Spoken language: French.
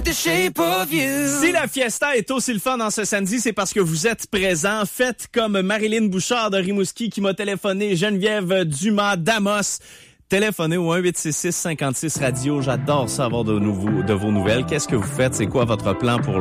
with the shape of you. Si la fiesta est aussi le fun en ce samedi, c'est parce que vous êtes présents. Faites comme Marilyn Bouchard de Rimouski qui m'a téléphoné, Geneviève Dumas d'Amos. Téléphonez au 1-866-56-radio. J'adore ça avoir de vos nouvelles. Qu'est-ce que vous faites? C'est quoi votre plan pour